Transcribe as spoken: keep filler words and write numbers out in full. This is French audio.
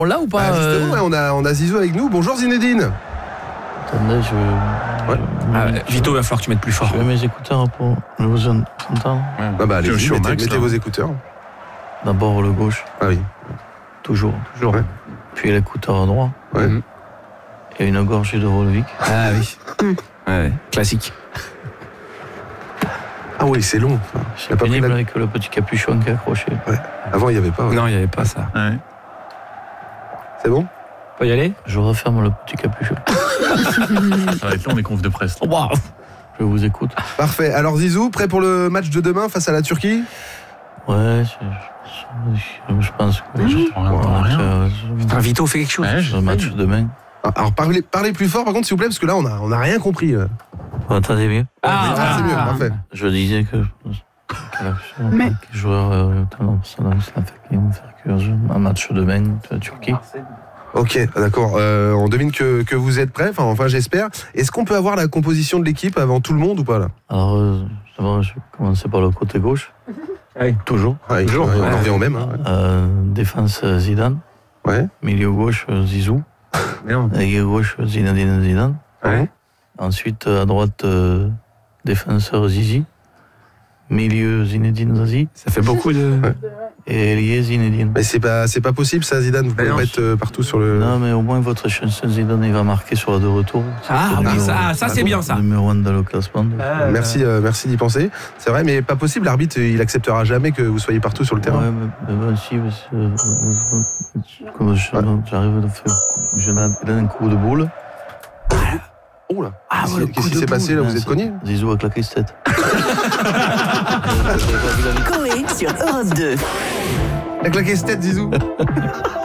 On l'a ou pas Bah, justement, euh... ouais, on, a, on a Zizou avec nous. Bonjour Zinedine. Attendez, je. Ouais. je ah, Vito, il va falloir que tu mettes plus fort. Je mets mes écouteurs pour le vous entendre. Ah bah allez-y, sur mettez, Max, mettez là. vos écouteurs. D'abord le gauche, Ah oui. toujours. Toujours. Ouais. Puis l'écouteur droit. Ouais. Mhm. Et une gorgée de Volvic. Ah oui. Ouais, classique. Ah oui, c'est long. Enfin, C'est t'as pas pris pénible la- avec le petit capuchon qui est accroché. Avant, il n'y avait pas. ouais. Non, il n'y avait pas ça. Ouais. C'est bon? On peut y aller? Je referme le petit capuchon. Ça va être long, les confs de presse. là. Waouh. Je vous écoute. Parfait. Alors Zizou, prêt pour le match de demain face à la Turquie? Ouais, je, je, je pense que. J'entends rien, j'entends rien. Euh, Putain, Vito, fais quelque chose. Ouais, je- Le match demain. Ah, Alors parlez, parlez plus fort par contre s'il vous plaît parce que là on a, on a rien compris. là. Vous entendez mieux? Ah, Ah, c'est mieux, parfait. Je disais que. Mais- Les joueurs euh, tendance à faire un match demain de la Turquie. Ok, d'accord. Euh, on devine que, que vous êtes prêts, enfin, enfin j'espère. Est-ce qu'on peut avoir la composition de l'équipe avant tout le monde ou pas là? Alors, euh, d'abord, je vais commencer par le côté gauche. Oui. Toujours. Ouais, Toujours, ouais, on ouais. en revient au même. Hein. Euh, défense euh, Zidane. Ouais. Milieu gauche euh, Zizou. Merde. Ailier gauche Zinedine Zidane. Ouais. Ensuite, euh, à droite, euh, défenseur Zizi. Milieu Zinedine Zazi. Ça fait beaucoup de. Ouais. Et ailier Zinedine. Mais c'est pas, c'est pas possible ça, Zidane. Vous pouvez non, le mettre euh, partout sur le. Non, mais au moins votre chanson Zidane, il va marquer sur la de retour. Ah, C'est le bah, numéro- ça, ça c'est bien ça. Numéro un dans le classement. Merci, euh, merci d'y penser. C'est vrai, mais pas possible. L'arbitre, il acceptera jamais que vous soyez partout sur le terrain. Ouais, mais, mais bon, si, parce que, euh, comme je- j'arrive à faire, je donne un coup de boule. Oh là. Ah, Qu'est-ce ouais, le qui- coup qu'est-ce qui de s'est passé là? Ouais, Vous êtes c'est- cogné? Zizou a claqué sa tête. Coé sur Europe deux. Il a claqué cette tête, Zizou.